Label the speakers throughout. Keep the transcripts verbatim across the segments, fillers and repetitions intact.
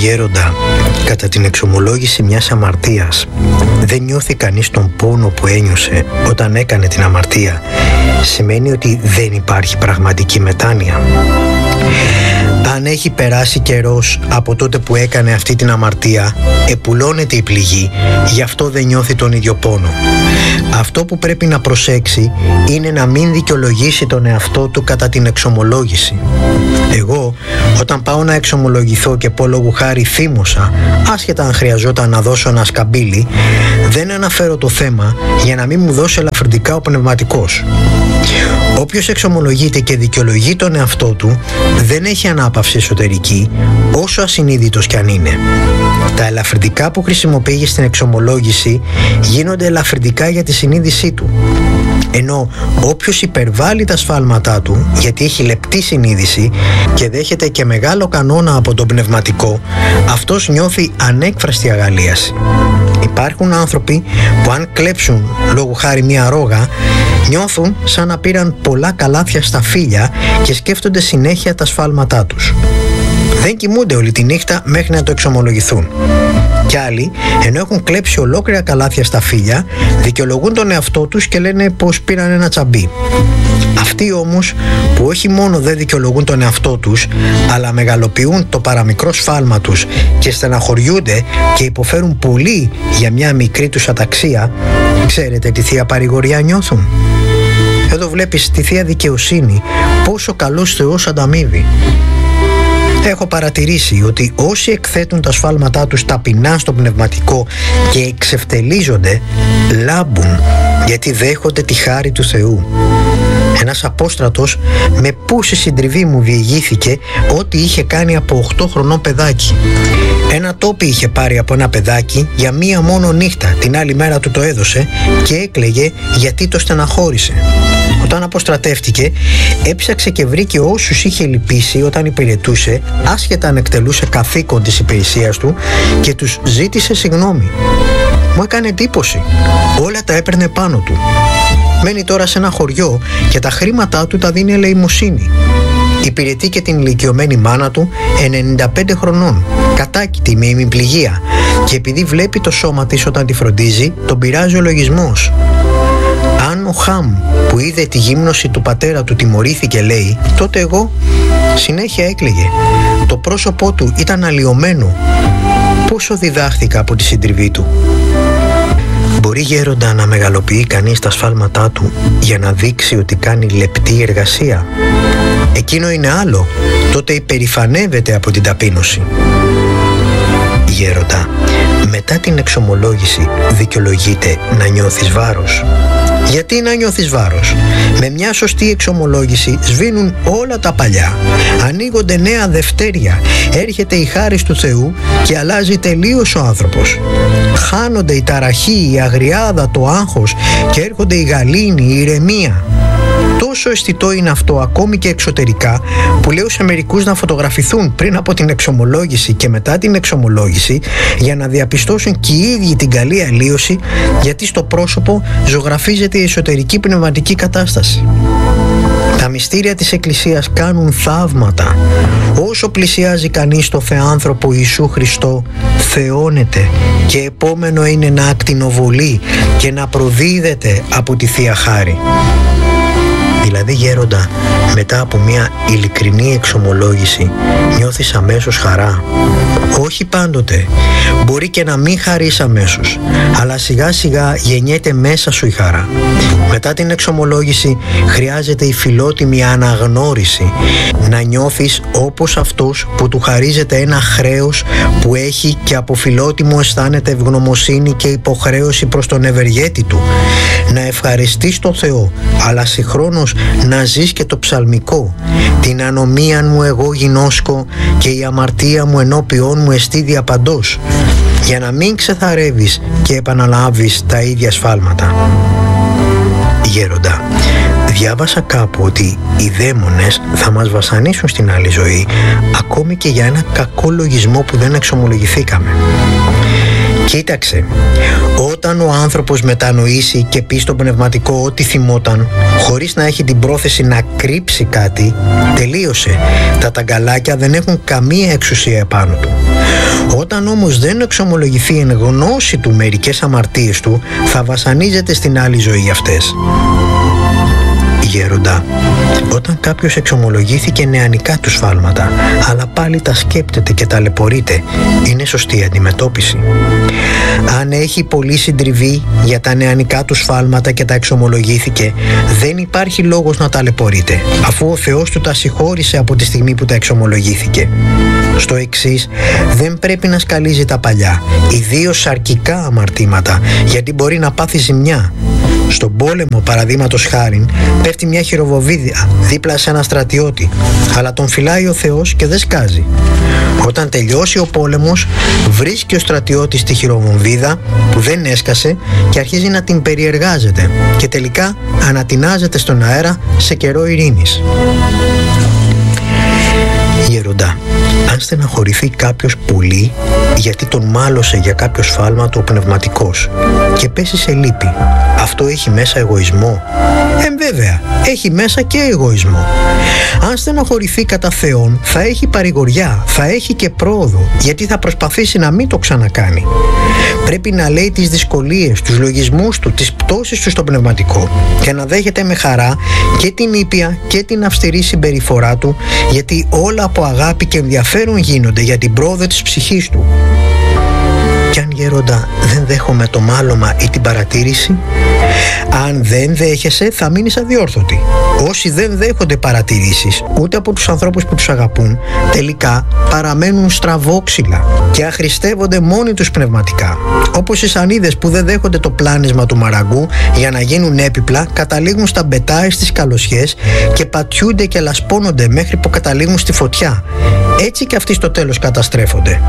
Speaker 1: Γέροντα, κατά την εξομολόγηση μιας αμαρτίας δεν νιώθει κανείς τον πόνο που ένιωσε όταν έκανε την αμαρτία. Σημαίνει ότι δεν υπάρχει πραγματική μετάνοια. Αν έχει περάσει καιρός από τότε που έκανε αυτή την αμαρτία, επουλώνεται η πληγή, γι' αυτό δεν νιώθει τον ίδιο πόνο. Αυτό που πρέπει να προσέξει είναι να μην δικαιολογήσει τον εαυτό του κατά την εξομολόγηση. Εγώ, όταν πάω να εξομολογηθώ και πω λόγου χάρη θύμωσα, άσχετα αν χρειαζόταν να δώσω ένα σκαμπίλι, δεν αναφέρω το θέμα για να μην μου δώσει ελαφρυντικά ο πνευματικός. Όποιος εξομολογείται και δικαιολογεί τον εαυτό του δεν έχει ανάπαυση εσωτερική, όσο ασυνείδητος κι αν είναι. Τα ελαφρυντικά που χρησιμοποιεί στην εξομολόγηση γίνονται ελαφρυντικά για τη συνείδησή του. Ενώ όποιος υπερβάλλει τα σφάλματά του γιατί έχει λεπτή συνείδηση και δέχεται και μεγάλο κανόνα από τον πνευματικό, αυτός νιώθει ανέκφραστη αγαλίαση. Υπάρχουν άνθρωποι που αν κλέψουν λόγου χάρη μία ρόγα, νιώθουν σαν να πήραν πολλά καλάθια στα φύλλα και σκέφτονται συνέχεια τα σφάλματά τους. Δεν κοιμούνται όλη τη νύχτα μέχρι να το εξομολογηθούν. Κι άλλοι, ενώ έχουν κλέψει ολόκληρα καλάθια στα φύλλα, δικαιολογούν τον εαυτό τους και λένε πως πήραν ένα τσαμπί. Αυτοί όμως που όχι μόνο δεν δικαιολογούν τον εαυτό τους, αλλά μεγαλοποιούν το παραμικρό σφάλμα τους και στεναχωριούνται και υποφέρουν πολύ για μια μικρή τους αταξία, ξέρετε τι θεία παρηγοριά νιώθουν? Εδώ βλέπεις τη θεία δικαιοσύνη, πόσο καλός Θεός ανταμείβει. Έχω παρατηρήσει ότι όσοι εκθέτουν τα σφάλματά τους ταπεινά στο πνευματικό και εξευτελίζονται, λάμπουν γιατί δέχονται τη χάρη του Θεού. Ένας απόστρατος με πούση συντριβή μου διηγήθηκε ότι είχε κάνει από οκτώ χρονών παιδάκι. Ένα τόπι είχε πάρει από ένα παιδάκι για μία μόνο νύχτα, την άλλη μέρα του το έδωσε και έκλαιγε γιατί το στεναχώρησε. Όταν αποστρατεύτηκε, έψαξε και βρήκε όσους είχε λυπήσει όταν υπηρετούσε, άσχετα αν εκτελούσε καθήκον της υπηρεσίας του, και τους ζήτησε συγγνώμη. Μου έκανε εντύπωση. Όλα τα έπαιρνε πάνω του. Μένει τώρα σε ένα χωριό και τα χρήματά του τα δίνει ελεημοσύνη. Υπηρετεί και την ηλικιωμένη μάνα του, ενενήντα πέντε χρονών, κατάκητη με ημιπληγία, και επειδή βλέπει το σώμα της όταν τη φροντίζει, τον πειράζει ο λογισμός. Αν ο Χαμ που είδε τη γύμνωση του πατέρα του τιμωρήθηκε, λέει, τότε εγώ, συνέχεια έκλαιγε. Το πρόσωπό του ήταν αλλοιωμένο. Πόσο διδάχθηκα από τη συντριβή του. Μπορεί, γέροντα, να μεγαλοποιεί κανείς τα σφάλματά του για να δείξει ότι κάνει λεπτή εργασία? Εκείνο είναι άλλο. Τότε υπερηφανεύεται από την ταπείνωση. Γέροντα, μετά την εξομολόγηση δικαιολογείται να νιώθεις βάρος? Γιατί να νιώθεις βάρος? Με μια σωστή εξομολόγηση σβήνουν όλα τα παλιά, ανοίγονται νέα δευτέρια, έρχεται η χάρις του Θεού και αλλάζει τελείως ο άνθρωπος. Χάνονται η ταραχή, η αγριάδα, το άγχος και έρχονται η γαλήνη, η ηρεμία. Τόσο αισθητό είναι αυτό ακόμη και εξωτερικά, που λέω σε μερικούς να φωτογραφηθούν πριν από την εξομολόγηση και μετά την εξομολόγηση για να διαπιστώσουν και οι ίδιοι την καλή αλλίωση, γιατί στο πρόσωπο ζωγραφίζεται η εσωτερική πνευματική κατάσταση. Τα μυστήρια της Εκκλησίας κάνουν θαύματα. Όσο πλησιάζει κανείς το Θεάνθρωπο Ιησού Χριστό, θεώνεται, και επόμενο είναι να ακτινοβολεί και να προδίδεται από τη Θεία Χάρη. Δηλαδή, γέροντα, μετά από μια ειλικρινή εξομολόγηση νιώθεις αμέσως χαρά? Όχι πάντοτε. Μπορεί και να μην χαρείς αμέσως, αλλά σιγά σιγά γεννιέται μέσα σου η χαρά. Μετά την εξομολόγηση χρειάζεται η φιλότιμη αναγνώριση, να νιώθεις όπως αυτός που του χαρίζεται ένα χρέος που έχει και από φιλότιμο αισθάνεται ευγνωμοσύνη και υποχρέωση προς τον ευεργέτη του. Να ευχαριστείς τον Θεό, αλλά συγχρόνως να ζεις και το ψαλμικό. Την ανομίαν μου εγώ γινώσκω και η αμαρτία μου ενώπιόν μου εστί διαπαντός, για να μην ξεθαρεύεις και επαναλάβεις τα ίδια σφάλματα. Γέροντα, διάβασα κάπου ότι οι δαίμονες θα μας βασανίσουν στην άλλη ζωή, ακόμη και για ένα κακό λογισμό που δεν εξομολογηθήκαμε. Κοίταξε, όταν ο άνθρωπος μετανοήσει και πει στο πνευματικό ότι θυμόταν, χωρίς να έχει την πρόθεση να κρύψει κάτι, τελείωσε. Τα ταγκαλάκια δεν έχουν καμία εξουσία επάνω του. Όταν όμως δεν εξομολογηθεί εν γνώση του μερικές αμαρτίες του, θα βασανίζεται στην άλλη ζωή για αυτές. Γέροντα, όταν κάποιος εξομολογήθηκε νεανικά του σφάλματα, αλλά πάλι τα σκέπτεται και ταλαιπωρείται, είναι σωστή η αντιμετώπιση? Αν έχει πολύ συντριβή για τα νεανικά του σφάλματα και τα εξομολογήθηκε, δεν υπάρχει λόγος να ταλαιπωρείται, αφού ο Θεός του τα συγχώρησε από τη στιγμή που τα εξομολογήθηκε. Στο εξής, δεν πρέπει να σκαλίζει τα παλιά, ιδίως σαρκικά αμαρτήματα, γιατί μπορεί να πάθει ζημιά. Στον πόλεμο, παραδείγματος χάριν, πέφτει μια χειροβοβίδια δίπλα σε ένα στρατιώτη, αλλά τον φυλάει ο Θεός και δεν σκάζει. Όταν τελειώσει ο πόλεμος, βρίσκει ο στρατιώτης τη χειροβομβίδα που δεν έσκασε και αρχίζει να την περιεργάζεται και τελικά ανατινάζεται στον αέρα σε καιρό ειρήνης. Γέροντα, αν στεναχωρηθεί κάποιος πολύ γιατί τον μάλωσε για κάποιο σφάλμα του ο πνευματικός και πέσει σε λύπη, αυτό έχει μέσα εγωισμό? Ε, βέβαια, έχει μέσα και εγωισμό. Αν στεναχωρηθεί κατά Θεόν, θα έχει παρηγοριά, θα έχει και πρόοδο, γιατί θα προσπαθήσει να μην το ξανακάνει. Πρέπει να λέει τις δυσκολίες, τους λογισμούς του, τις πτώσεις του στο πνευματικό και να δέχεται με χαρά και την ήπια και την αυστηρή συμπεριφορά του, γιατί όλα από αγάπη και ενδιαφέρον γίνονται για την πρόοδο της ψυχής του. Κι αν, γέροντα, δεν δέχομαι το μάλωμα ή την παρατήρηση, αν δεν δέχεσαι θα μείνεις αδιόρθωτη. Όσοι δεν δέχονται παρατηρήσεις ούτε από τους ανθρώπους που τους αγαπούν, τελικά παραμένουν στραβόξυλα και αχρηστεύονται μόνοι τους πνευματικά. Όπως οι σανίδες που δεν δέχονται το πλάνισμα του μαραγκού για να γίνουν έπιπλα, καταλήγουν στα μπετάες στις καλοσιές και πατιούνται και λασπώνονται μέχρι που καταλήγουν στη φωτιά. Έτσι και αυτοί στο τέλος καταστρέφονται.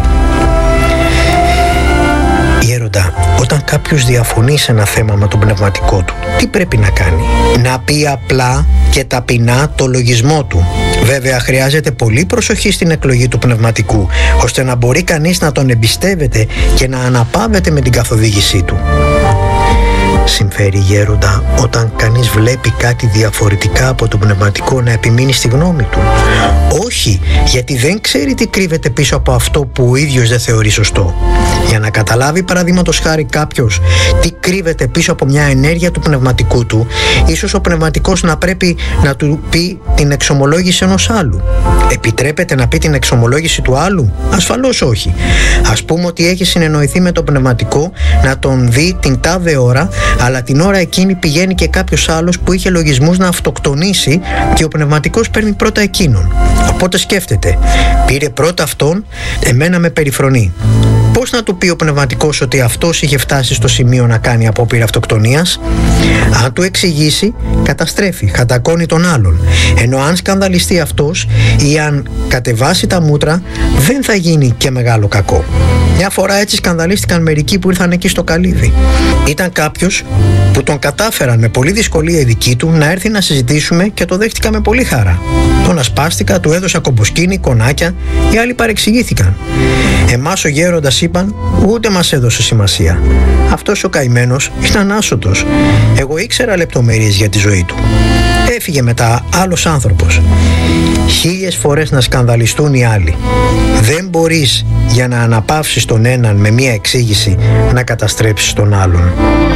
Speaker 1: Γέροντα, όταν κάποιος διαφωνεί σε ένα θέμα με τον πνευματικό του, τι πρέπει να κάνει? Να πει απλά και ταπεινά το λογισμό του. Βέβαια, χρειάζεται πολύ προσοχή στην εκλογή του πνευματικού, ώστε να μπορεί κανείς να τον εμπιστεύεται και να αναπαύεται με την καθοδήγησή του. Συμφέρει, γέροντα, όταν κανείς βλέπει κάτι διαφορετικά από το πνευματικό, να επιμείνει στη γνώμη του? Όχι, γιατί δεν ξέρει τι κρύβεται πίσω από αυτό που ο ίδιος δεν θεωρεί σωστό. Για να καταλάβει, παραδείγματος χάρη, κάποιος τι κρύβεται πίσω από μια ενέργεια του πνευματικού του, ίσως ο πνευματικός να πρέπει να του πει την εξομολόγηση ενός άλλου. Επιτρέπεται να πει την εξομολόγηση του άλλου? Ασφαλώς όχι. Ας πούμε ότι έχει συνεννοηθεί με τον πνευματικό να τον δει την τάδε ώρα, αλλά την ώρα εκείνη πηγαίνει και κάποιος άλλος που είχε λογισμούς να αυτοκτονήσει και ο πνευματικός παίρνει πρώτα εκείνον. Οπότε σκέφτεται, πήρε πρώτα αυτόν, εμένα με περιφρονεί. Πώς να του πει ο πνευματικός ότι αυτός είχε φτάσει στο σημείο να κάνει απόπειρα αυτοκτονίας? Αν του εξηγήσει, καταστρέφει, χατακώνει τον άλλον. Ενώ αν σκανδαλιστεί αυτός ή αν κατεβάσει τα μούτρα, δεν θα γίνει και μεγάλο κακό. Μια φορά έτσι σκανδαλίστηκαν μερικοί που ήρθαν εκεί στο καλύβι. Ήταν κάποιος που τον κατάφεραν με πολύ δυσκολία οι δικοί του να έρθει να συζητήσουμε και το δέχτηκα με πολύ χαρά. Τον ασπάστηκα, του έδωσα κομποσκίνη, κονάκια, οι άλλοι παρεξηγήθηκαν. Εμάς ο γέροντας, είπαν, ούτε μας έδωσε σημασία. Αυτός ο καημένος ήταν άσωτος. Εγώ ήξερα λεπτομέρειες για τη ζωή του. Έφυγε μετά άλλος άνθρωπος. Χίλιες φορές να σκανδαλιστούν οι άλλοι. Δεν μπορείς για να αναπαύσεις τον έναν με μία εξήγηση να καταστρέψεις τον άλλον.